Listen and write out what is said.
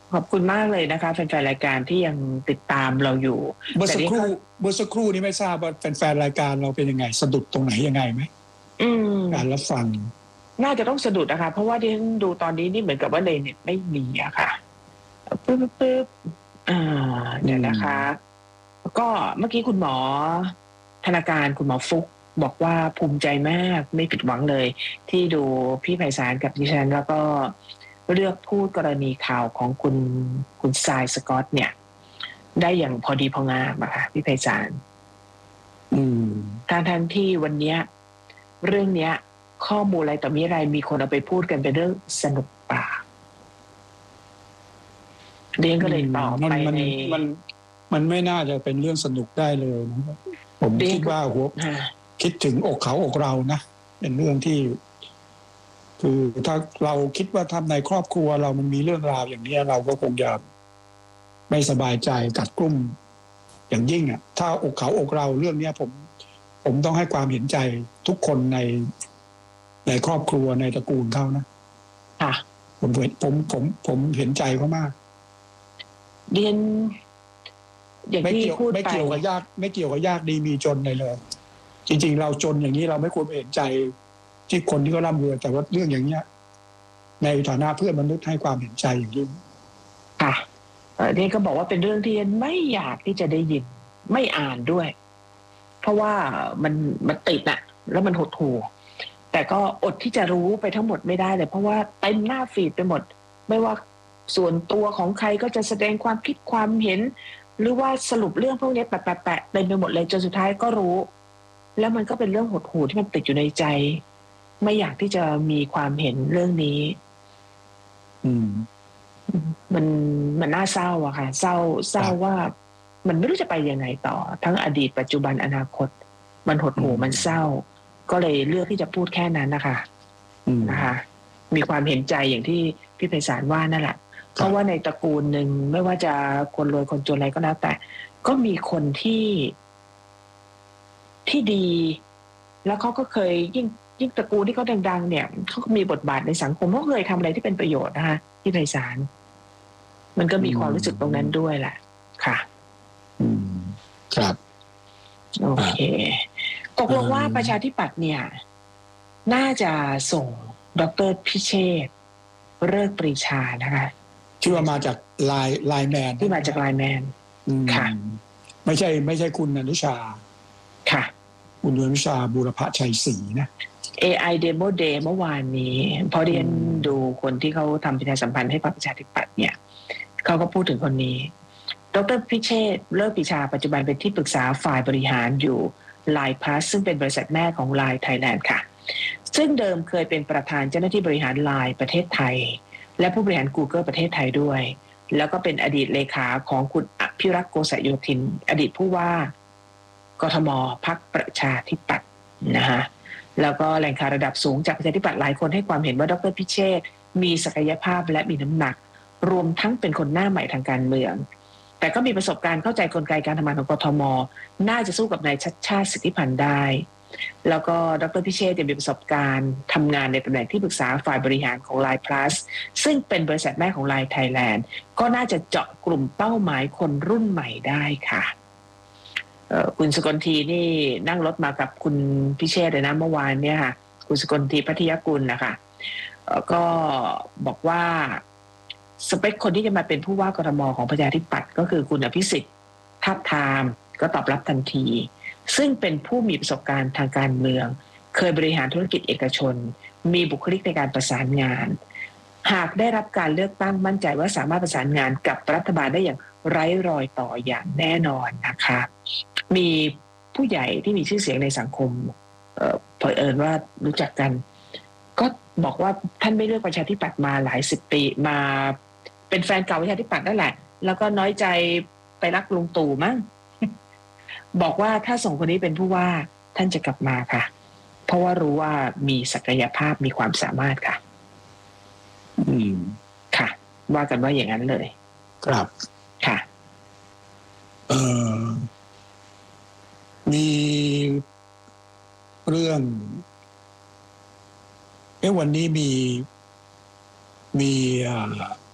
ขอบคุณมากเลยนะคะแฟนๆรายการที่ยังติดตามเราอยู่เมื่อสักครู่นี้ไม่ทราบว่าแฟนๆรายการเราเป็นยังไงสะดุดตรงไหนยังไงไหมการรับฟังน่าจะต้องสะดุดนะคะเพราะว่าที่ฉันดูตอนนี้นี่เหมือนกับว่าในเน็ตไม่มีอะค่ะปึ๊บเนี่ยนะคะก็เมื่อกี้คุณหมอธนาการคุณหมอฟุกบอกว่าภูมิใจมากไม่ผิดหวังเลยที่ดูพี่ไพศาลกับดิฉันแล้วก็เลือกพูดกรณีข่าวของคุณทรายสกอตเนี่ยได้อย่างพอดีพองามอะค่ะพี่ไพศาลทั้งที่วันนี้เรื่องเนี้ยข้อมูลอะไรต่อมีอะไรมีคนเอาไปพูดกันเป็นเรื่องสนุกปากเรียนก็เลยตอบไปในมันไม่น่าจะเป็นเรื่องสนุกได้เลยนะผมคิดว่าคิดถึงอกเขาอกเรานะเป็นเรื่องที่คือถ้าเราคิดว่าทำในครอบครัวเรามันมีเรื่องราวอย่างนี้เราก็คงจะไม่สบายใจกัดกลุ้มอย่างยิ่งอ่ะถ้าอกเขาอกเราเรื่องนี้ผมต้องให้ความเห็นใจทุกคนในครอบครัวในตระกูลเขานะค่ะผมเห็นใจเขามากเรียนอย่างที่พูดไปไม่เกี่ยวกับยากดีมีจนเลยจริงๆเราจนอย่างนี้เราไม่ควรไปเห็นใจที่คนที่เขาร่ำรวยแต่ว่าเรื่องอย่างเนี้ยในฐานะเพื่อนมนุษย์ให้ความเห็นใจอย่างยิ่งค่ะเรียนก็บอกว่าเป็นเรื่องที่ไม่อยากที่จะได้ยินไม่อ่านด้วยเพราะว่ามันติดอะแล้วมันหดหู่แต่ก็อดที่จะรู้ไปทั้งหมดไม่ได้เลยเพราะว่าเต็มหน้าฟีดไปหมดไม่ว่าส่วนตัวของใครก็จะแสดงความคิดความเห็นหรือว่าสรุปเรื่องพวกนี้แปะเต็มไปหมดเลยจนสุดท้ายก็รู้แล้วมันก็เป็นเรื่องหดหู่ที่มันติดอยู่ในใจไม่อยากที่จะมีความเห็นเรื่องนี้มันน่าเศร้าอะค่ะเศร้าว่ามันไม่รู้จะไปยังไงต่อทั้งอดีตปัจจุบันอนาคตมันหดหู่มันเศร้าก็เลยเลือกที่จะพูดแค่นั้นนะคะมีความเห็นใจอย่างที่พี่ไพศาลว่านั่นแหละเพราะว่าในตระกูลหนึ่งไม่ว่าจะคนรวยคนจนอะไรก็แล้วแต่ก็มีคนที่ดีแล้วเขาก็เคยยิ่งตระกูลที่เขาดังๆเนี่ยเขาก็มีบทบาทในสังคมเขาเคยทำอะไรที่เป็นประโยชน์นะคะพี่ไพศาลมันก็มีความรู้สึกตรงนั้นด้วยแหละค่ะครับโอเคตกลงว่าประชาธิปัตย์เนี่ยน่าจะส่งดร.พิเชษฐ์ฤกษ์ปรีชานะคะที่ว่ามาจากไลน์แมนที่มาจากไลน์แมนค่ะไม่ใช่คุณอนุชาค่ะคุณอนุชาบูรพชัยศรีนะ AI Demo Day เมื่อวานนี้พอเรียนดูคนที่เขาทำประชาสัมพันธ์ให้พรรคประชาธิปัตย์เนี่ยเขาก็พูดถึงคนนี้ดร.พิเชษฐ์ฤกษ์ปรีชาปัจจุบันเป็นที่ปรึกษาฝ่ายบริหารอยู่ Line Plus ซึ่งเป็นบริษัทแม่ของ Line Thailand ค่ะซึ่งเดิมเคยเป็นประธานเจ้าหน้าที่บริหาร Line ประเทศไทยและผู้บริหาร Google ประเทศไทยด้วยแล้วก็เป็นอดีตเลขาของคุณอภิรักษ์โกษโยธินอดีตผู้ว่ากทมพรรคประชาธิปัตย์นะฮะแล้วก็แหล่งข่าวระดับสูงจากประชาธิปัตย์หลายคนให้ความเห็นว่าดร.พิเชษฐ์มีศักยภาพและมีน้ำหนักรวมทั้งเป็นคนหน้าใหม่ทางการเมืองแต่ก็มีประสบการณ์เข้าใจกลไกการทำงานของกทมน่าจะสู้กับนายชัชชาติสิทธิพันธ์ได้แล้วก็ดร.พิเชษฐ์มีประสบการณ์ทำงานในตำแหน่งที่ปรึกษาฝ่ายบริหารของ Line Plus ซึ่งเป็นบริษัทแม่ของ Line Thailand ก็น่าจะเจาะกลุ่มเป้าหมายคนรุ่นใหม่ได้ค่ะคุณสกลทีนี่นั่งรถมากับคุณพิเชษฐ์เลยนะเมื่อวานเนี่ยค่ะคุณสกลทีพัทยกุลนะคะก็บอกว่าสเปคคนที่จะมาเป็นผู้ว่ากทมของประชาธิปัตย์ก็คือคุณอภิสิทธิ์ทาบทามก็ตอบรับทันทีซึ่งเป็นผู้มีประสบการณ์ทางการเมืองเคยบริหารธุรกิจเอกชนมีบุคลิกในการประสานงานหากได้รับการเลือกตั้งมั่นใจว่าสามารถประสานงานกับรัฐบาลได้อย่างไร้รอยต่ออย่างแน่นอนนะคะมีผู้ใหญ่ที่มีชื่อเสียงในสังคมเผอิญว่ารู้จักกันก็บอกว่าท่านไม่เลือกประชาธิปัตย์มาหลายสิบปีมาเป็นแฟนเก่าประชาธิปัตย์นั่นแหละแล้วก็น้อยใจไปรักลุงตู่มั้งบอกว่าถ้าส่งคนนี้เป็นผู้ว่าท่านจะกลับมาค่ะเพราะว่ารู้ว่ามีศักยภาพมีความสามารถค่ะค่ะว่ากันว่าอย่างนั้นเลยครับค่ะมีเรื่องวันนี้มี